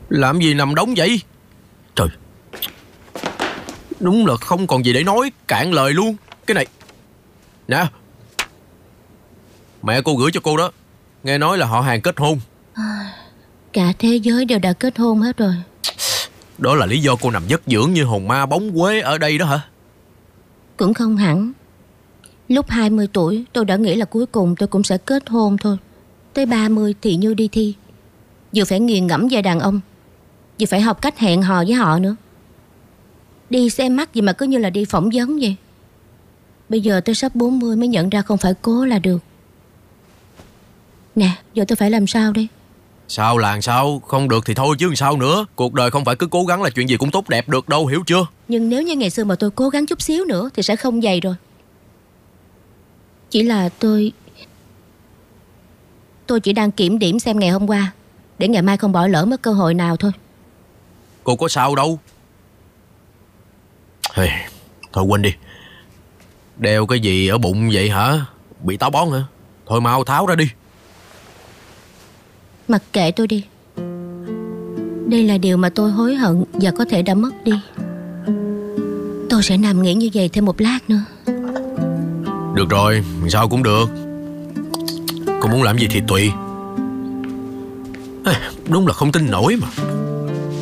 Làm gì nằm đống vậy? Trời, đúng là không còn gì để nói, cạn lời luôn. Cái này nè, mẹ cô gửi cho cô đó. Nghe nói là họ hàng kết hôn. Cả thế giới đều đã kết hôn hết rồi. Đó là lý do cô nằm giấc dưỡng như hồn ma bóng quế ở đây đó hả? Cũng không hẳn. Lúc 20 tuổi tôi đã nghĩ là cuối cùng tôi cũng sẽ kết hôn thôi. Tới 30 thì như đi thi. Vừa phải nghiền ngẫm về đàn ông, vừa phải học cách hẹn hò với họ nữa. Đi xem mắt gì mà cứ như là đi phỏng vấn vậy. Bây giờ tôi sắp 40 mới nhận ra không phải cố là được. Nè, giờ tôi phải làm sao đây? Sao là sao? Không được thì thôi chứ sao nữa. Cuộc đời không phải cứ cố gắng là chuyện gì cũng tốt đẹp được đâu, hiểu chưa? Nhưng nếu như ngày xưa mà tôi cố gắng chút xíu nữa thì sẽ không vậy rồi. Chỉ là tôi chỉ đang kiểm điểm xem ngày hôm qua, để ngày mai không bỏ lỡ mất cơ hội nào thôi. Cô có sao đâu. Hey, thôi quên đi. Đeo cái gì ở bụng vậy hả? Bị táo bón hả? Thôi mau tháo ra đi. Mặc kệ tôi đi. Đây là điều mà tôi hối hận và có thể đã mất đi. Tôi sẽ nằm nghỉ như vậy thêm một lát nữa. Được rồi, sao cũng được. Cô muốn làm gì thì tùy. Đúng là không tin nổi mà.